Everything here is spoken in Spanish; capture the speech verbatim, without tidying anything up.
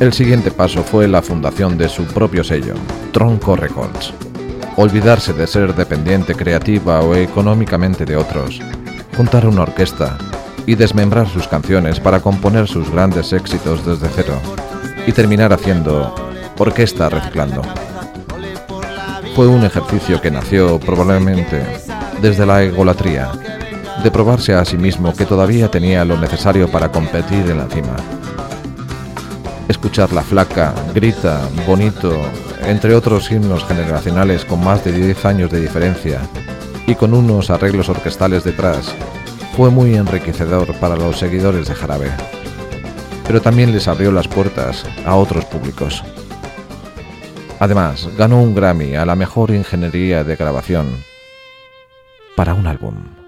El siguiente paso fue la fundación de su propio sello, Tronco Records. Olvidarse de ser dependiente creativa o económicamente de otros, juntar una orquesta y desmembrar sus canciones para componer sus grandes éxitos desde cero y terminar haciendo orquesta reciclando. Fue un ejercicio que nació probablemente desde la egolatría, de probarse a sí mismo que todavía tenía lo necesario para competir en la cima. Escuchar La Flaca, Grita, Bonito, entre otros himnos generacionales con más de diez años de diferencia y con unos arreglos orquestales detrás, fue muy enriquecedor para los seguidores de Jarabe, pero también les abrió las puertas a otros públicos. Además, ganó un Grammy a la mejor ingeniería de grabación para un álbum.